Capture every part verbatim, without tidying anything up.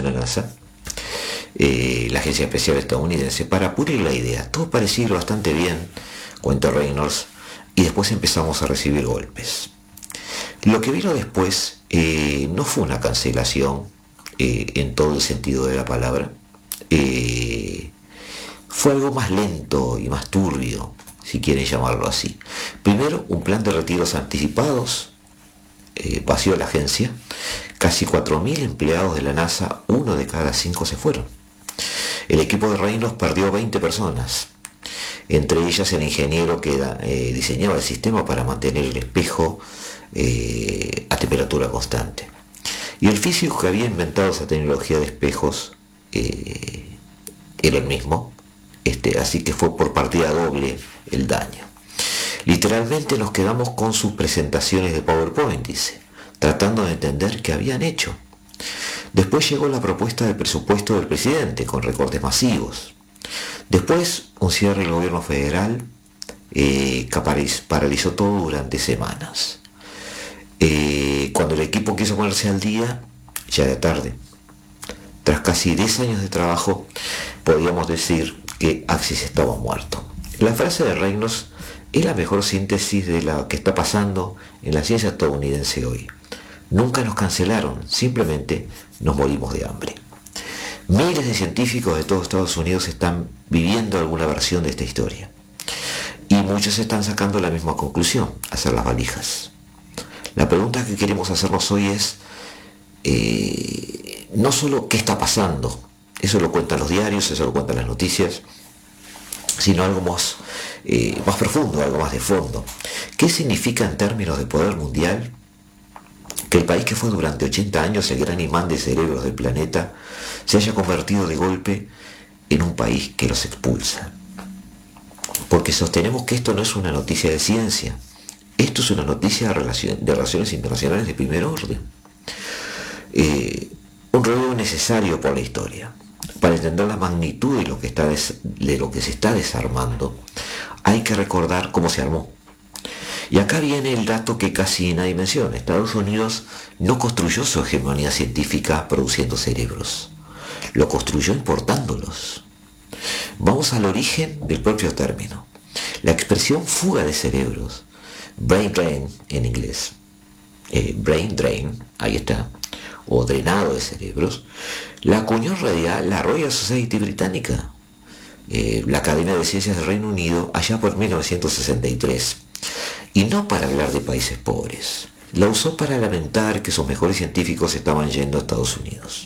de la NASA, eh, la agencia especial estadounidense, para pulir la idea. Todo parecía ir bastante bien, cuenta Reynolds, y después empezamos a recibir golpes. Lo que vino después eh, no fue una cancelación eh, en todo el sentido de la palabra, eh, fue algo más lento y más turbio, si quieren llamarlo así. Primero, un plan de retiros anticipados, eh, vació la agencia, casi cuatro mil empleados de la NASA, uno de cada cinco se fueron. El equipo de Reynolds perdió veinte personas, entre ellas el ingeniero que era, eh, diseñaba el sistema para mantener el espejo eh, a temperatura constante. Y el físico que había inventado esa tecnología de espejos eh, era el mismo, este, así que fue por partida doble el daño. Literalmente nos quedamos con sus presentaciones de PowerPoint, dice, tratando de entender qué habían hecho. Después llegó la propuesta del presupuesto del presidente, con recortes masivos. Después, un cierre del gobierno federal eh, que paralizó todo durante semanas. Eh, cuando el equipo quiso ponerse al día, ya era tarde. Tras casi diez años de trabajo, podíamos decir que Axis estaba muerto. La frase de Reynolds es la mejor síntesis de lo que está pasando en la ciencia estadounidense hoy. Nunca nos cancelaron, simplemente nos morimos de hambre. Miles de científicos de todo Estados Unidos están viviendo alguna versión de esta historia. Y muchos están sacando la misma conclusión, hacer las valijas. La pregunta que queremos hacernos hoy es, eh, no solo qué está pasando, eso lo cuentan los diarios, eso lo cuentan las noticias, sino algo más, eh, más profundo, algo más de fondo. ¿Qué significa en términos de poder mundial que el país que fue durante ochenta años el gran imán de cerebros del planeta se haya convertido de golpe en un país que los expulsa? Porque sostenemos que esto no es una noticia de ciencia, esto es una noticia de, relación, de relaciones internacionales de primer orden. Eh, un relevo necesario por la historia. Para entender la magnitud de lo, que está des, de lo que se está desarmando, hay que recordar cómo se armó. Y acá viene el dato que casi nadie menciona. Estados Unidos no construyó su hegemonía científica produciendo cerebros, lo construyó importándolos. Vamos al origen del propio término. La expresión fuga de cerebros, brain drain en inglés, eh, brain drain, ahí está, o drenado de cerebros, la acuñó en realidad la Royal Society británica, eh, la Academia de Ciencias del Reino Unido, allá por mil novecientos sesenta y tres. Y no para hablar de países pobres, la usó para lamentar que sus mejores científicos estaban yendo a Estados Unidos.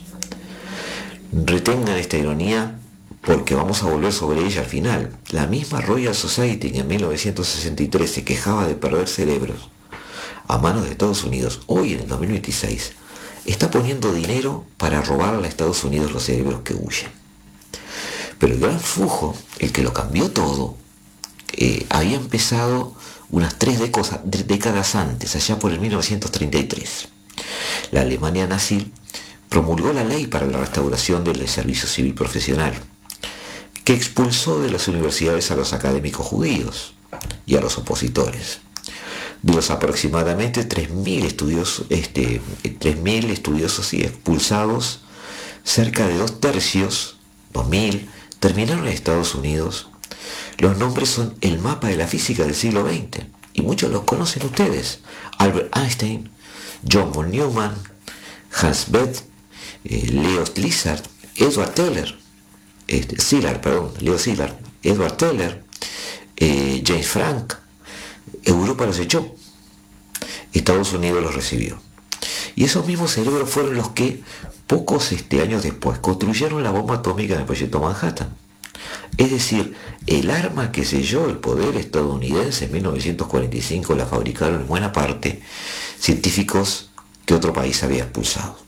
Retengan esta ironía porque vamos a volver sobre ella al final. La misma Royal Society que en mil novecientos sesenta y tres se quejaba de perder cerebros a manos de Estados Unidos, hoy en el dos mil veintiséis, está poniendo dinero para robarle a Estados Unidos los cerebros que huyen. Pero el gran flujo, el que lo cambió todo, eh, había empezado unas tres décadas antes, allá por el mil novecientos treinta y tres. La Alemania nazi promulgó la ley para la restauración del servicio civil profesional, que expulsó de las universidades a los académicos judíos y a los opositores. De los aproximadamente tres mil estudiosos, este, tres mil estudiosos y expulsados, cerca de dos tercios, dos mil, terminaron en Estados Unidos. Los nombres son el mapa de la física del siglo veinte, y muchos los conocen ustedes: Albert Einstein, John von Neumann, Hans Bethe, eh, Leo Szilard, Edward Teller, este, Szilard, perdón, Leo Szilard, Edward Teller, eh, James Franck. Europa los echó, Estados Unidos los recibió. Y esos mismos cerebros fueron los que, pocos este, años después, construyeron la bomba atómica en el proyecto Manhattan. Es decir, el arma que selló el poder estadounidense en mil novecientos cuarenta y cinco la fabricaron en buena parte científicos que otro país había expulsado.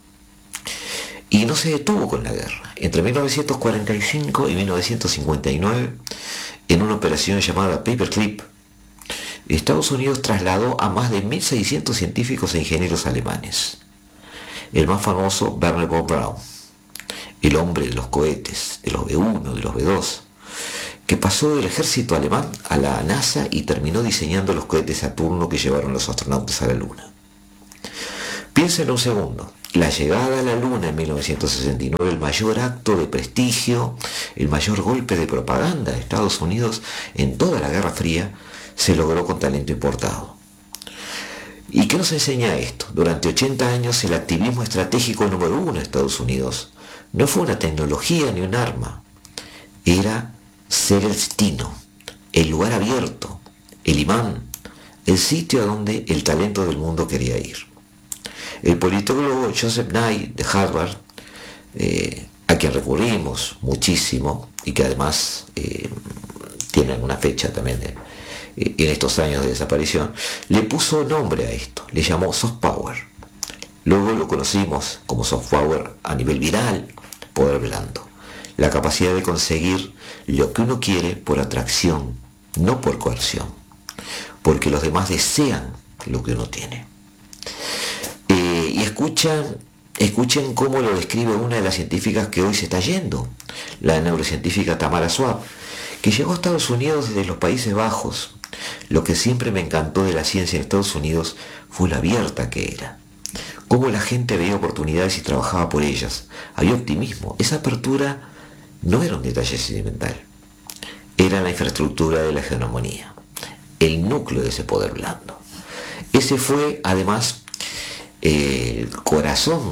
Y no se detuvo con la guerra. Entre mil novecientos cuarenta y cinco y mil novecientos cincuenta y nueve, en una operación llamada Paperclip, Estados Unidos trasladó a más de mil seiscientos científicos e ingenieros alemanes. El más famoso, Wernher von Braun, el hombre de los cohetes, de los B uno, de los B dos, que pasó del ejército alemán a la NASA y terminó diseñando los cohetes Saturno que llevaron a los astronautas a la Luna. Piénsenlo un segundo. la llegada a la Luna en mil novecientos sesenta y nueve, el mayor acto de prestigio, el mayor golpe de propaganda de Estados Unidos en toda la Guerra Fría, se logró con talento importado. ¿Y qué nos enseña esto? Durante ochenta años el activismo estratégico número uno de Estados Unidos no fue una tecnología ni un arma, era ser el destino, el lugar abierto, el imán, el sitio a donde el talento del mundo quería ir. El politólogo Joseph Nye de Harvard, eh, a quien recurrimos muchísimo y que además eh, tiene una fecha también de, eh, en estos años de desaparición, le puso nombre a esto, le llamó soft power. Luego lo conocimos como soft power a nivel viral, poder blando, la capacidad de conseguir lo que uno quiere por atracción, no por coerción, porque los demás desean lo que uno tiene. Eh, y escuchan, escuchen cómo lo describe una de las científicas que hoy se está yendo, la neurocientífica Tamara Schwab, que llegó a Estados Unidos desde los Países Bajos. Lo que siempre me encantó de la ciencia en Estados Unidos fue lo abierta que era, cómo la gente veía oportunidades y trabajaba por ellas, había optimismo. Esa apertura no era un detalle sentimental, era la infraestructura de la hegemonía, el núcleo de ese poder blando. Ese fue además eh, el corazón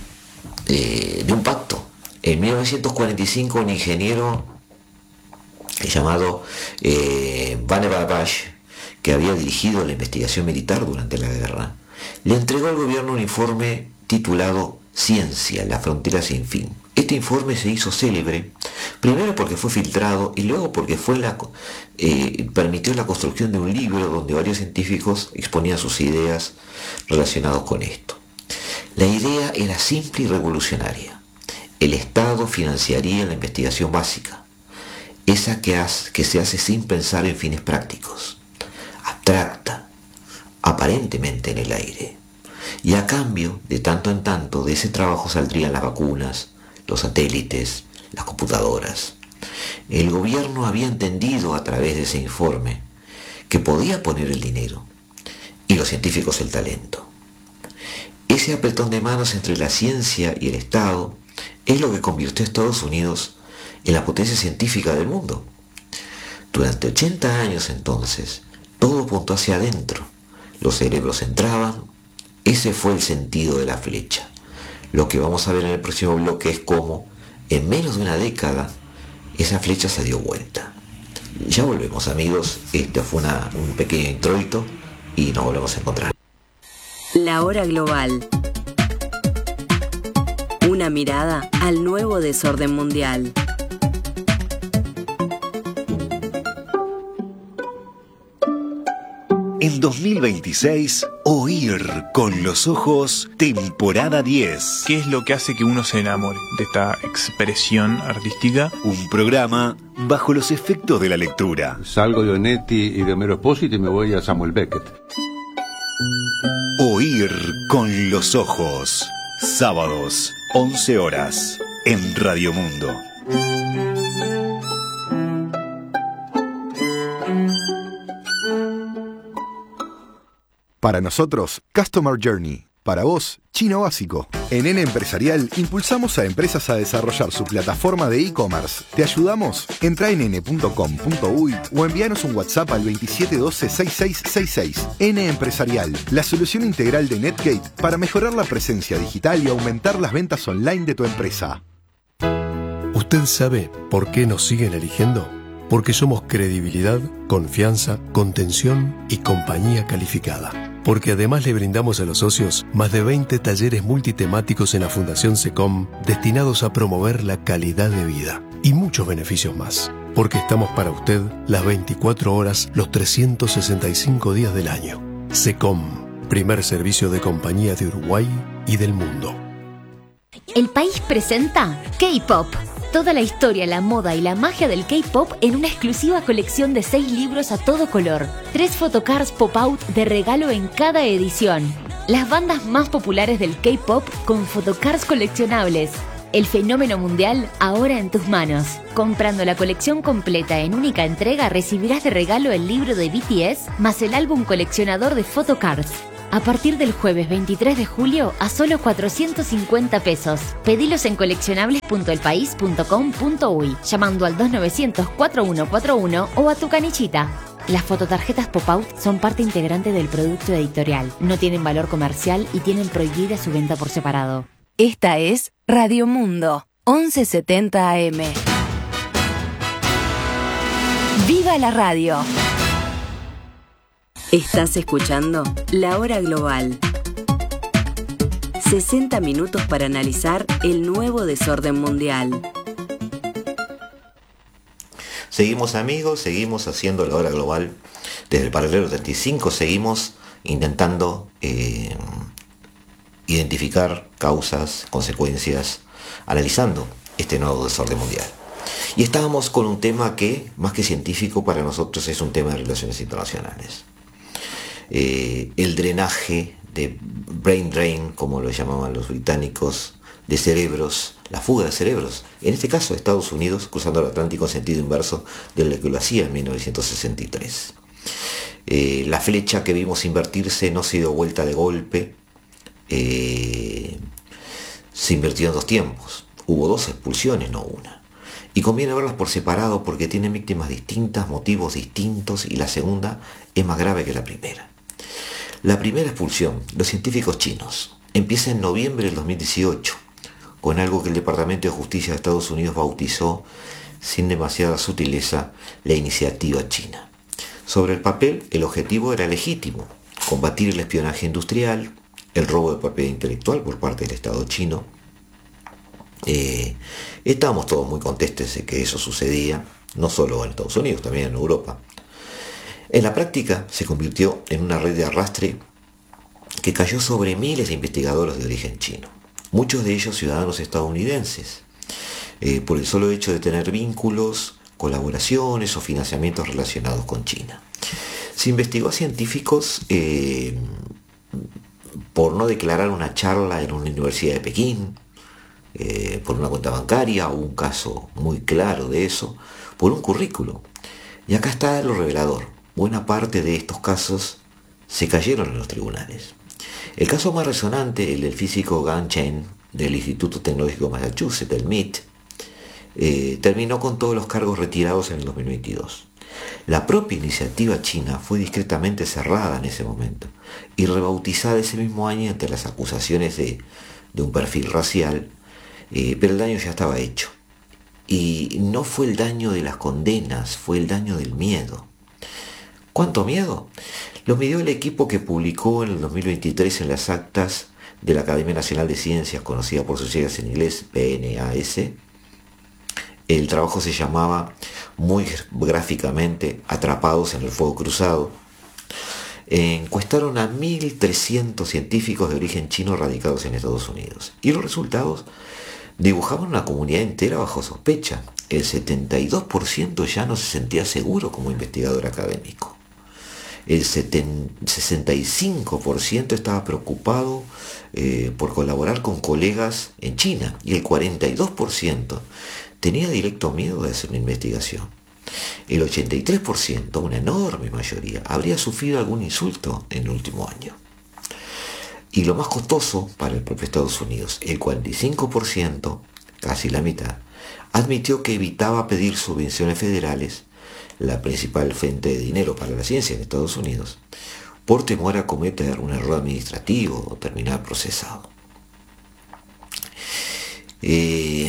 eh, de un pacto. En mil novecientos cuarenta y cinco un ingeniero llamado eh, Vannevar Bush, que había dirigido la investigación militar durante la guerra, le entregó al gobierno un informe titulado Ciencia, la frontera sin fin. Este informe se hizo célebre, primero porque fue filtrado y luego porque fue la, eh, permitió la construcción de un libro donde varios científicos exponían sus ideas relacionadas con esto. La idea era simple y revolucionaria. El Estado financiaría la investigación básica, esa que, hace, que se hace sin pensar en fines prácticos, abstracta, aparentemente en el aire. Y a cambio, de tanto en tanto, de ese trabajo saldrían las vacunas, los satélites, las computadoras. El gobierno había entendido a través de ese informe que podía poner el dinero y los científicos el talento. Ese apretón de manos entre la ciencia y el Estado es lo que convirtió a Estados Unidos en la potencia científica del mundo. Durante ochenta años entonces, todo apuntó hacia adentro. Los cerebros entraban. Ese fue el sentido de la flecha. Lo que vamos a ver en el próximo bloque es cómo, en menos de una década, esa flecha se dio vuelta. Ya volvemos, amigos. Este fue una, un pequeño introito y nos volvemos a encontrar. La hora global. Una mirada al nuevo desorden mundial. En dos mil veintiséis, Oír con los ojos, temporada diez. ¿Qué es lo que hace que uno se enamore de esta expresión artística? Un programa bajo los efectos de la lectura. Salgo de Onetti y de Homero Expósito y me voy a Samuel Beckett. Oír con los ojos. Sábados, once horas, en Radio Mundo. Para nosotros, Customer Journey. Para vos, Chino Básico. En N Empresarial impulsamos a empresas a desarrollar su plataforma de e-commerce. ¿Te ayudamos? Entra en ene punto com punto uy o envíanos un WhatsApp al veintisiete doce sesenta y seis sesenta y seis. N Empresarial, la solución integral de Netgate para mejorar la presencia digital y aumentar las ventas online de tu empresa. ¿Usted sabe por qué nos siguen eligiendo? Porque somos credibilidad, confianza, contención y compañía calificada. Porque además le brindamos a los socios más de veinte talleres multitemáticos en la Fundación SECOM destinados a promover la calidad de vida y muchos beneficios más. Porque estamos para usted las veinticuatro horas, los trescientos sesenta y cinco días del año. SECOM, primer servicio de compañía de Uruguay y del mundo. El País presenta K-Pop. Toda la historia, la moda y la magia del K-Pop en una exclusiva colección de seis libros a todo color. Tres photocards pop-out de regalo en cada edición. Las bandas más populares del K-Pop con photocards coleccionables. El fenómeno mundial ahora en tus manos. Comprando la colección completa en única entrega recibirás de regalo el libro de B T S más el álbum coleccionador de photocards. A partir del jueves veintitrés de julio a solo cuatrocientos cincuenta pesos. Pedilos en coleccionables punto el país punto com punto uy llamando al dos novecientos cuatro uno cuatro uno o a tu canichita. Las fototarjetas Pop-Out son parte integrante del producto editorial. No tienen valor comercial y tienen prohibida su venta por separado. Esta es Radio Mundo, once setenta A M. ¡Viva la radio! Estás escuchando La Hora Global. sesenta minutos para analizar el nuevo desorden mundial. Seguimos, amigos, seguimos haciendo La Hora Global desde el paralelo treinta y cinco, seguimos intentando eh, identificar causas, consecuencias, analizando este nuevo desorden mundial. Y estábamos con un tema que, más que científico, para nosotros es un tema de relaciones internacionales. Eh, el drenaje de brain drain, como lo llamaban los británicos, de cerebros, la fuga de cerebros, en este caso Estados Unidos cruzando el Atlántico en sentido inverso de lo que lo hacía en mil novecientos sesenta y tres. Eh, la flecha que vimos invertirse no se dio vuelta de golpe, eh, se invirtió en dos tiempos, hubo dos expulsiones, no una. Y conviene verlas por separado porque tienen víctimas distintas, motivos distintos, y la segunda es más grave que la primera. La primera expulsión, los científicos chinos, empieza en noviembre del dos mil dieciocho, con algo que el Departamento de Justicia de Estados Unidos bautizó, sin demasiada sutileza, la iniciativa china. Sobre el papel, el objetivo era legítimo: combatir el espionaje industrial, el robo de propiedad intelectual por parte del Estado chino. Eh, estábamos todos muy contestes de que eso sucedía, no solo en Estados Unidos, también en Europa. En la práctica se convirtió en una red de arrastre que cayó sobre miles de investigadores de origen chino, muchos de ellos ciudadanos estadounidenses, eh, por el solo hecho de tener vínculos, colaboraciones o financiamientos relacionados con China. Se investigó a científicos eh, por no declarar una charla en una universidad de Pekín, eh, por una cuenta bancaria, o un caso muy claro de eso, por un currículo. Y acá está lo revelador: buena parte de estos casos se cayeron en los tribunales. El caso más resonante, el del físico Gang Chen del Instituto Tecnológico de Massachusetts, el M I T, eh, terminó con todos los cargos retirados en el dos mil veintidós. La propia iniciativa china fue discretamente cerrada en ese momento y rebautizada ese mismo año ante las acusaciones de, de un perfil racial, eh, pero el daño ya estaba hecho. Y no fue el daño de las condenas, fue el daño del miedo. ¿Cuánto miedo? Lo midió el equipo que publicó en el dos mil veintitrés en las actas de la Academia Nacional de Ciencias, conocida por sus siglas en inglés, P N A S. El trabajo se llamaba muy gráficamente Atrapados en el Fuego Cruzado. Encuestaron a mil trescientos científicos de origen chino radicados en Estados Unidos. Y los resultados dibujaban una comunidad entera bajo sospecha. El setenta y dos por ciento ya no se sentía seguro como investigador académico. El sesenta y cinco por ciento estaba preocupado eh, por colaborar con colegas en China, y el cuarenta y dos por ciento tenía directo miedo de hacer una investigación. El ochenta y tres por ciento, una enorme mayoría, habría sufrido algún insulto en el último año. Y lo más costoso para el propio Estados Unidos, el cuarenta y cinco por ciento, casi la mitad, admitió que evitaba pedir subvenciones federales, la principal fuente de dinero para la ciencia en Estados Unidos, por temor a cometer un error administrativo o terminar procesado. Eh,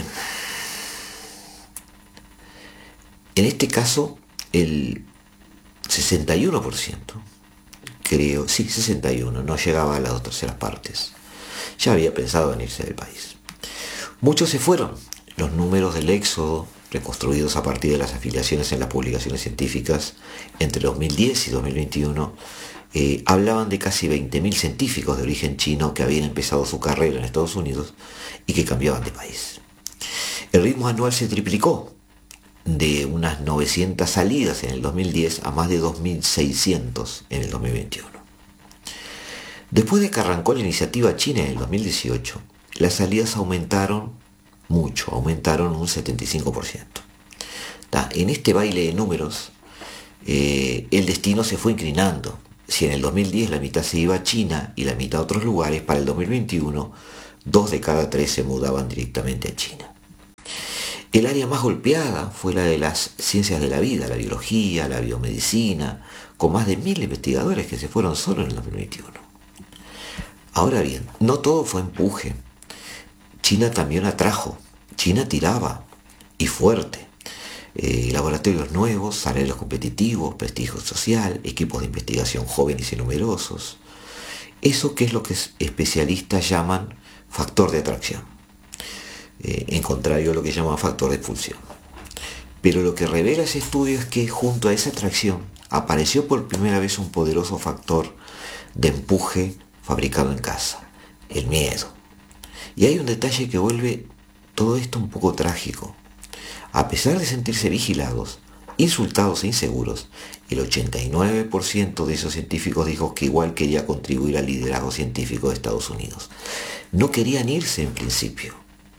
en este caso, el sesenta y uno por ciento, creo, sí, sesenta y uno, no llegaba a las dos terceras partes, ya había pensado en irse del país. Muchos se fueron. Los números del éxodo, reconstruidos a partir de las afiliaciones en las publicaciones científicas entre dos mil diez y dos mil veintiuno, eh, hablaban de casi veinte mil científicos de origen chino que habían empezado su carrera en Estados Unidos y que cambiaban de país. El ritmo anual se triplicó, de unas novecientas salidas en el dos mil diez a más de dos mil seiscientos en el dos mil veintiuno. Después de que arrancó la iniciativa china en el dos mil dieciocho, las salidas aumentaron mucho, aumentaron un setenta y cinco por ciento. En este baile de números, eh, el destino se fue inclinando. si en el dos mil diez la mitad se iba a China y la mitad a otros lugares, para el dos mil veintiuno dos de cada tres se mudaban directamente a China. El área más golpeada fue la de las ciencias de la vida, la biología, la biomedicina, con más de mil investigadores que se fueron solo en el dos mil veintiuno. Ahora bien, no todo fue empuje. China también atrajo, China tiraba, y fuerte. Eh, laboratorios nuevos, salarios competitivos, prestigio social, equipos de investigación jóvenes y numerosos. Eso que es lo que especialistas llaman factor de atracción, eh, en contrario a lo que llaman factor de expulsión. Pero lo que revela ese estudio es que junto a esa atracción apareció por primera vez un poderoso factor de empuje fabricado en casa, el miedo. Y hay un detalle que vuelve todo esto un poco trágico. A pesar de sentirse vigilados, insultados e inseguros, el ochenta y nueve por ciento de esos científicos dijo que igual quería contribuir al liderazgo científico de Estados Unidos. No querían irse en principio.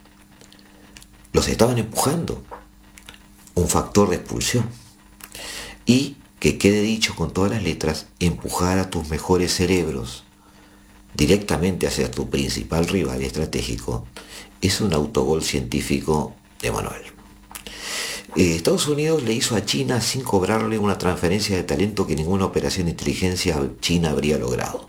Los estaban empujando. Un factor de expulsión. Y, que quede dicho con todas las letras, empujar a tus mejores cerebros directamente hacia tu principal rival estratégico es un autogol científico de manual. Eh, Estados Unidos le hizo a China sin cobrarle una transferencia de talento que ninguna operación de inteligencia china habría logrado.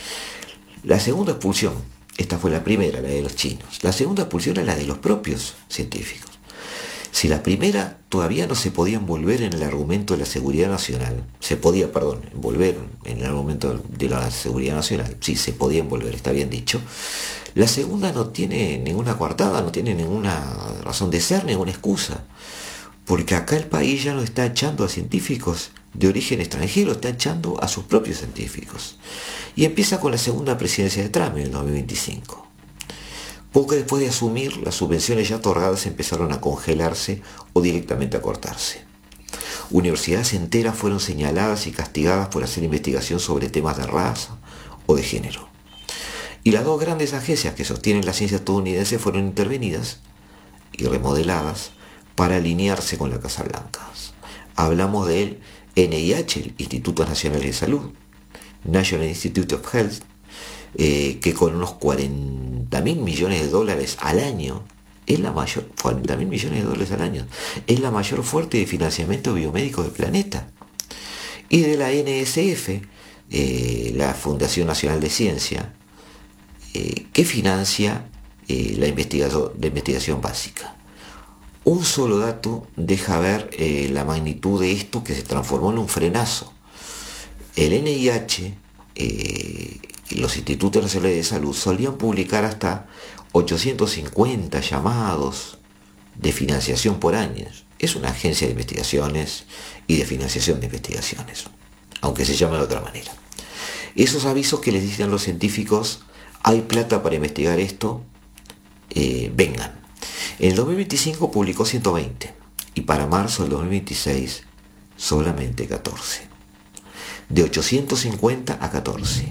La segunda expulsión, esta fue la primera, la de los chinos. La segunda expulsión era la de los propios científicos. Si la primera todavía no se podía envolver en el argumento de la seguridad nacional, se podía, perdón, envolver en el argumento de la seguridad nacional, sí, se podía envolver, está bien dicho. La segunda no tiene ninguna coartada, no tiene ninguna razón de ser, ninguna excusa. Porque acá el país ya no está echando a científicos de origen extranjero, está echando a sus propios científicos. Y empieza con la segunda presidencia de Trump en el dos mil veinticinco. Poco después de asumir, las subvenciones ya otorgadas empezaron a congelarse o directamente a cortarse. Universidades enteras fueron señaladas y castigadas por hacer investigación sobre temas de raza o de género. Y las dos grandes agencias que sostienen la ciencia estadounidense fueron intervenidas y remodeladas para alinearse con la Casa Blanca. Hablamos del N I H, el Instituto Nacional de Salud, National Institute of Health, eh, que con unos cuarenta mil millones de dólares al año, es la mayor, cuarenta mil millones de dólares al año, es la mayor fuente de financiamiento biomédico del planeta. Y de la N S F, eh, la Fundación Nacional de Ciencia, eh, que financia eh, la, investigación, la investigación básica. Un solo dato deja ver eh, la magnitud de esto que se transformó en un frenazo. El N I H eh, y los Institutos Nacionales de Salud solían publicar hasta ochocientos cincuenta llamados de financiación por año. Es una agencia de investigaciones y de financiación de investigaciones, aunque se llama de otra manera. Esos avisos que les dicen a los científicos, hay plata para investigar esto, eh, vengan. En el dos mil veinticinco publicó ciento veinte y para marzo del dos mil veintiséis solamente catorce. De ochocientos cincuenta a catorce.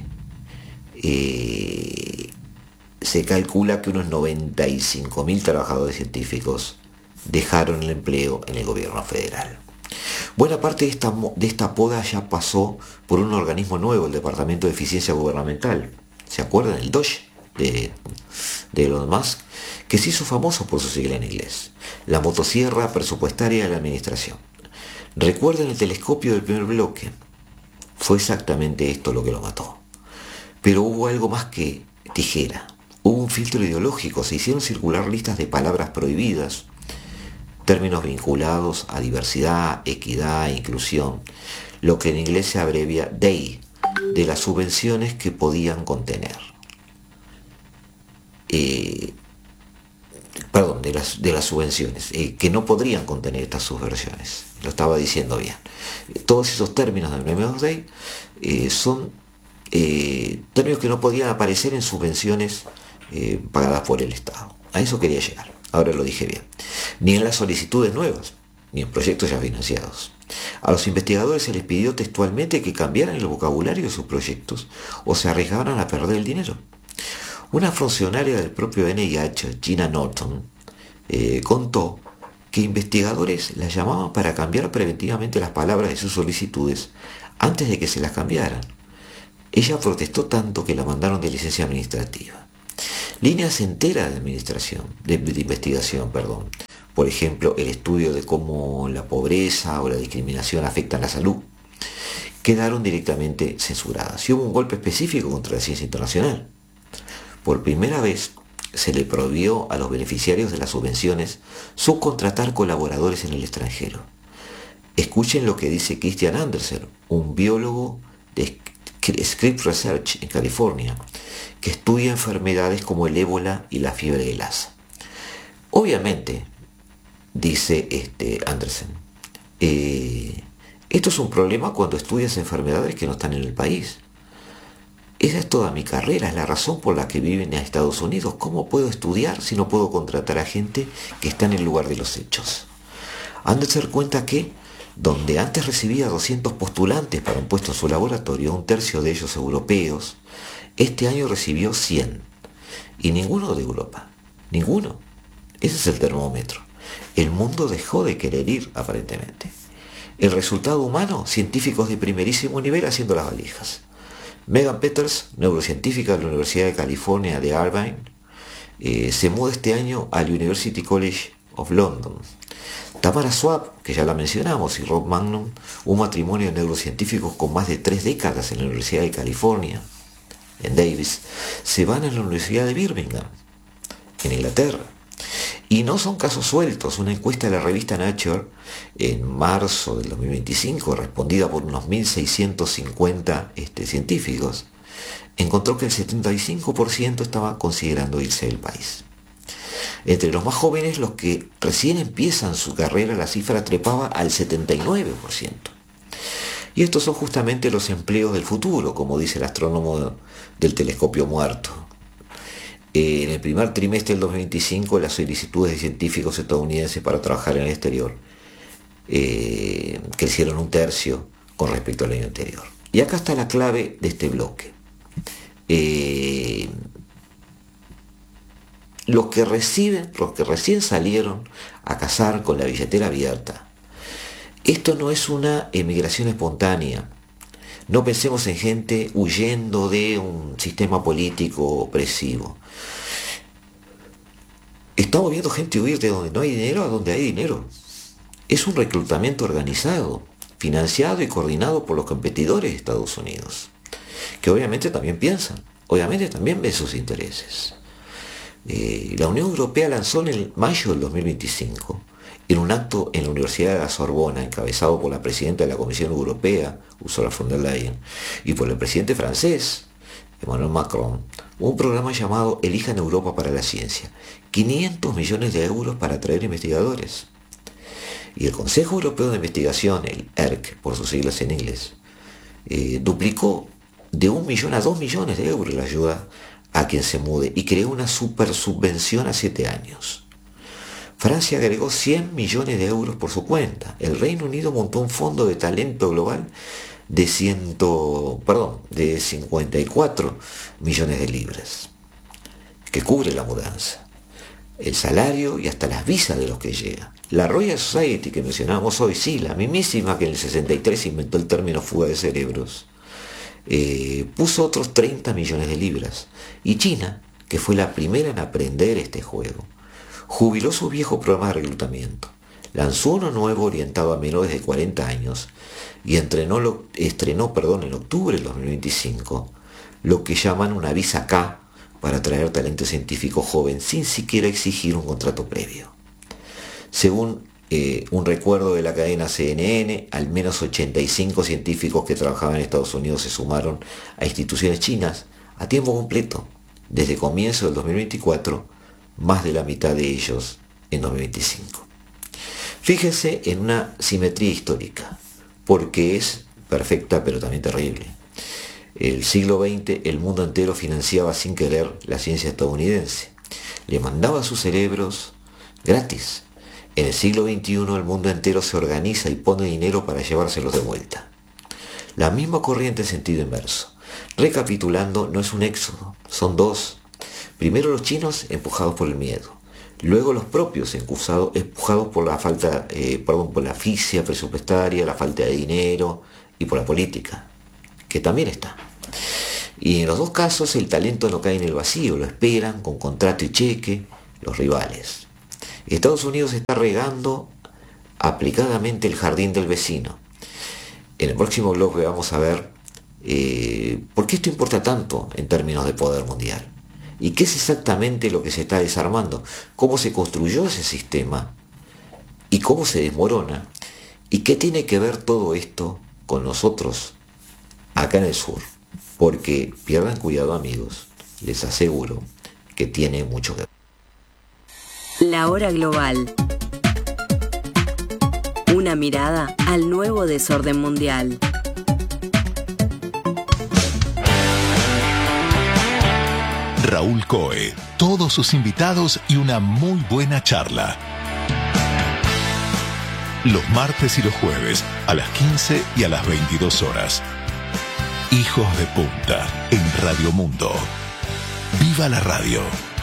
Eh, se calcula que unos noventa y cinco mil trabajadores científicos dejaron el empleo en el gobierno federal. Buena parte de esta, de esta poda ya pasó por un organismo nuevo, el Departamento de Eficiencia Gubernamental. ¿Se acuerdan? El D O G de, de Elon Musk, que se hizo famoso por su sigla en inglés, la motosierra presupuestaria de la administración. Recuerden el telescopio del primer bloque. Fue exactamente esto lo que lo mató. Pero hubo algo más que tijera. Hubo un filtro ideológico, se hicieron circular listas de palabras prohibidas, términos vinculados a diversidad, equidad e inclusión, lo que en inglés se abrevia D E I, de las subvenciones que podían contener. Eh, perdón, de las, de las subvenciones, eh, que no podrían contener estas subvenciones. Lo estaba diciendo bien. Todos esos términos del premio D E I eh, son eh, términos que no podían aparecer en subvenciones eh, pagadas por el Estado. A eso quería llegar. Ahora lo dije bien. Ni en las solicitudes nuevas, ni en proyectos ya financiados. A los investigadores se les pidió textualmente que cambiaran el vocabulario de sus proyectos o se arriesgaran a perder el dinero. Una funcionaria del propio N I H, Gina Norton, eh, contó que investigadores la llamaban para cambiar preventivamente las palabras de sus solicitudes antes de que se las cambiaran, Ella protestó tanto que la mandaron de licencia administrativa. Líneas enteras de administración, de, de investigación, perdón. Por ejemplo, el estudio de cómo la pobreza o la discriminación afectan la salud, quedaron directamente censuradas. Y hubo un golpe específico contra la ciencia internacional. Por primera vez se le prohibió a los beneficiarios de las subvenciones subcontratar colaboradores en el extranjero. Escuchen lo que dice Christian Andersen, un biólogo de Scripps Research en California, que estudia enfermedades como el ébola y la fiebre de Lassa. Obviamente, dice este Andersen, eh, esto es un problema cuando estudias enfermedades que no están en el país. Esa es toda mi carrera, es la razón por la que viven en Estados Unidos. ¿Cómo puedo estudiar si no puedo contratar a gente que está en el lugar de los hechos? Andersen cuenta que donde antes recibía doscientos postulantes para un puesto en su laboratorio, un tercio de ellos europeos, este año recibió cien. Y ninguno de Europa. Ninguno. Ese es el termómetro. El mundo dejó de querer ir, aparentemente. El resultado humano, científicos de primerísimo nivel haciendo las valijas. Megan Peters, neurocientífica de la Universidad de California de Irvine, eh, se muda este año al University College of London. Tamara Schwab, que ya la mencionamos, y Rob Magnum, un matrimonio de neurocientíficos con más de tres décadas en la Universidad de California, en Davis, se van a la Universidad de Birmingham, en Inglaterra. Y no son casos sueltos. Una encuesta de la revista Nature en marzo del dos mil veinticinco, respondida por unos mil seiscientos cincuenta este, científicos, encontró que el setenta y cinco por ciento estaba considerando irse del país. Entre los más jóvenes, los que recién empiezan su carrera, la cifra trepaba al setenta y nueve por ciento. Y estos son justamente los empleos del futuro, como dice el astrónomo del telescopio muerto. En el primer trimestre del dos mil veinticinco, las solicitudes de científicos estadounidenses para trabajar en el exterior eh, crecieron un tercio con respecto al año anterior. Y acá está la clave de este bloque. Eh, los que reciben, los que recién salieron a cazar con la billetera abierta, esto no es una emigración espontánea. No pensemos en gente huyendo de un sistema político opresivo. Estamos viendo gente huir de donde no hay dinero a donde hay dinero. Es un reclutamiento organizado, financiado y coordinado por los competidores de Estados Unidos, que obviamente también piensan, obviamente también ven sus intereses. Eh, la Unión Europea lanzó en el mayo del dos mil veinticinco, en un acto en la Universidad de la Sorbona, encabezado por la presidenta de la Comisión Europea, Ursula von der Leyen, y por el presidente francés, Emmanuel Macron, un programa llamado Elijan Europa para la Ciencia, quinientos millones de euros para atraer investigadores. Y el Consejo Europeo de Investigación, el E R C, por sus siglas en inglés, eh, duplicó de un millón a dos millones de euros la ayuda a quien se mude y creó una super subvención a siete años. Francia agregó cien millones de euros por su cuenta. El Reino Unido montó un fondo de talento global de, ciento, perdón, de cincuenta y cuatro millones de libras, que cubre la mudanza, el salario y hasta las visas de los que llegan. La Royal Society que mencionábamos hoy, sí, la mismísima que en el sesenta y tres inventó el término fuga de cerebros, eh, puso otros treinta millones de libras. Y China, que fue la primera en aprender este juego, jubiló su viejo programa de reclutamiento, lanzó uno nuevo orientado a menores de cuarenta años y entrenó, lo, estrenó perdón, en octubre del dos mil veinticinco lo que llaman una visa K para atraer talento científico joven sin siquiera exigir un contrato previo. Según eh, un recuerdo de la cadena C N N, al menos ochenta y cinco científicos que trabajaban en Estados Unidos se sumaron a instituciones chinas a tiempo completo desde comienzo del dos mil veinticuatro, más de la mitad de ellos en dos mil veinticinco. Fíjense en una simetría histórica, porque es perfecta pero también terrible. El siglo veinte el mundo entero financiaba sin querer la ciencia estadounidense. Le mandaba sus cerebros gratis. En el siglo veintiuno el mundo entero se organiza y pone dinero para llevárselos de vuelta. La misma corriente en sentido inverso. Recapitulando, no es un éxodo, son dos. Primero los chinos empujados por el miedo, luego los propios empujados, empujados por la falta, eh, perdón, por la asfixia presupuestaria, la falta de dinero y por la política, que también está. Y en los dos casos el talento no cae en el vacío, lo esperan con contrato y cheque los rivales. Estados Unidos está regando aplicadamente el jardín del vecino. En el próximo bloque vamos a ver eh, por qué esto importa tanto en términos de poder mundial. ¿Y qué es exactamente lo que se está desarmando? ¿Cómo se construyó ese sistema? ¿Y cómo se desmorona? ¿Y qué tiene que ver todo esto con nosotros acá en el sur? Porque pierdan cuidado, amigos, les aseguro que tiene mucho que ver. La hora global. Una mirada al nuevo desorden mundial. Raúl Coe, todos sus invitados y una muy buena charla. Los martes y los jueves a las quince y a las veintidós horas. Hijos de Punta en Radio Mundo. ¡Viva la radio!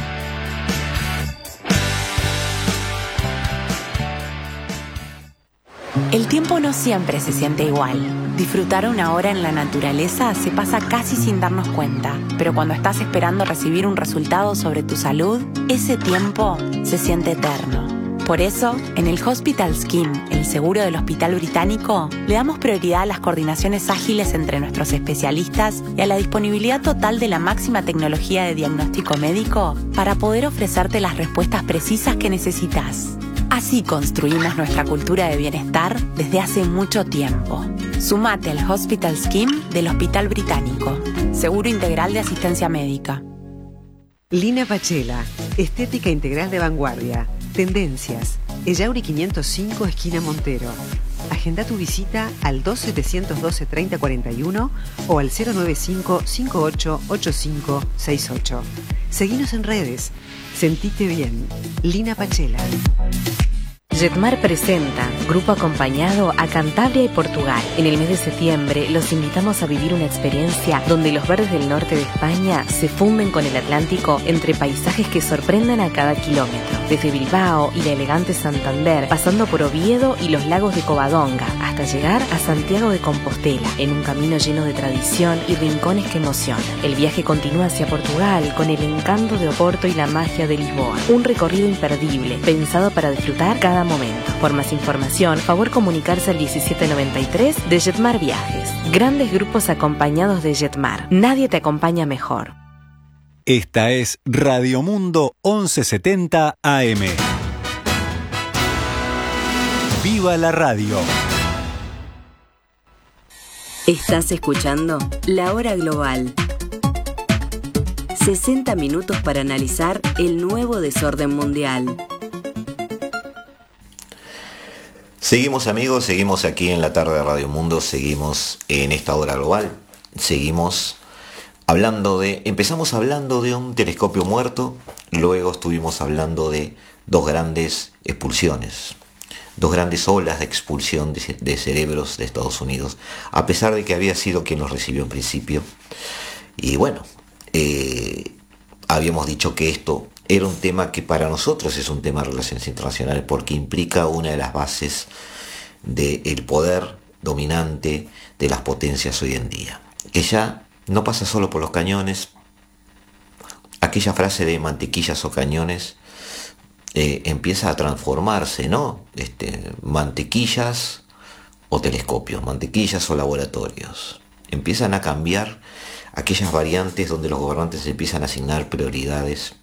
El tiempo no siempre se siente igual. Disfrutar una hora en la naturaleza se pasa casi sin darnos cuenta, pero cuando estás esperando recibir un resultado sobre tu salud, ese tiempo se siente eterno. Por eso, en el Hospital Scheme, el seguro del Hospital Británico, le damos prioridad a las coordinaciones ágiles entre nuestros especialistas y a la disponibilidad total de la máxima tecnología de diagnóstico médico para poder ofrecerte las respuestas precisas que necesitas. Así construimos nuestra cultura de bienestar desde hace mucho tiempo. Sumate al Hospital Scheme del Hospital Británico. Seguro integral de asistencia médica. Lina Pachela, estética integral de vanguardia. Tendencias. Ellauri quinientos cinco, esquina Montero. Agenda tu visita al dos setecientos doce treinta cuarenta y uno o al cero noventa y cinco cincuenta y ocho ochenta y cinco sesenta y ocho. Seguinos en redes. Sentite bien. Lina Pachela. Jetmar presenta Grupo Acompañado a Cantabria y Portugal. En el mes de septiembre los invitamos a vivir una experiencia donde los verdes del norte de España se funden con el Atlántico entre paisajes que sorprenden a cada kilómetro. Desde Bilbao y la elegante Santander, pasando por Oviedo y los lagos de Covadonga, hasta llegar a Santiago de Compostela, en un camino lleno de tradición y rincones que emocionan. El viaje continúa hacia Portugal con el encanto de Oporto y la magia de Lisboa. Un recorrido imperdible, pensado para disfrutar cada momento. Por más información, favor comunicarse al diecisiete noventa y tres de Jetmar Viajes. Grandes grupos acompañados de Jetmar. Nadie te acompaña mejor. Esta es Radio Mundo once setenta A M. ¡Viva la radio! Estás escuchando La Hora Global. sesenta minutos para analizar el nuevo desorden mundial. Seguimos, amigos, seguimos aquí en la tarde de Radio Mundo, seguimos en esta hora global, seguimos hablando de, empezamos hablando de un telescopio muerto, luego estuvimos hablando de dos grandes expulsiones, dos grandes olas de expulsión de, de cerebros de Estados Unidos, a pesar de que había sido quien los recibió en principio. Y bueno, eh, habíamos dicho que esto era un tema que para nosotros es un tema de relaciones internacionales porque implica una de las bases del poder dominante de las potencias hoy en día, que ya no pasa solo por los cañones. Aquella frase de mantequillas o cañones eh, empieza a transformarse, ¿no? Este, mantequillas o telescopios, mantequillas o laboratorios. Empiezan a cambiar aquellas variantes donde los gobernantes empiezan a asignar prioridades.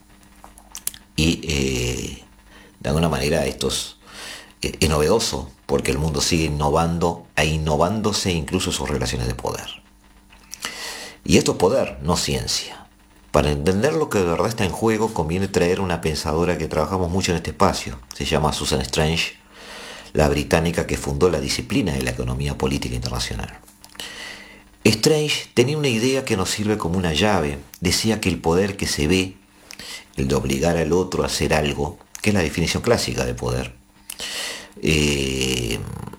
Y eh, de alguna manera esto es, eh, es novedoso porque el mundo sigue innovando e innovándose incluso sus relaciones de poder. Y esto es poder, no ciencia. Para entender lo que de verdad está en juego conviene traer una pensadora que trabajamos mucho en este espacio. Se llama Susan Strange, la británica que fundó la disciplina de la economía política internacional. Strange tenía una idea que nos sirve como una llave. Decía que el poder que se ve, el de obligar al otro a hacer algo, que es la definición clásica de poder, eh,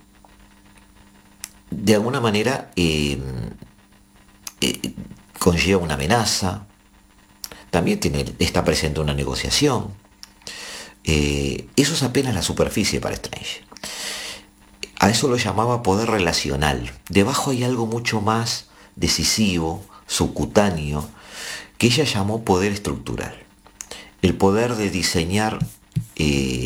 de alguna manera eh, eh, conlleva una amenaza, también tiene, está presente una negociación. Eh, eso es apenas la superficie para Strange. A eso lo llamaba poder relacional. Debajo hay algo mucho más decisivo, subcutáneo que ella llamó poder estructural. El poder de diseñar eh,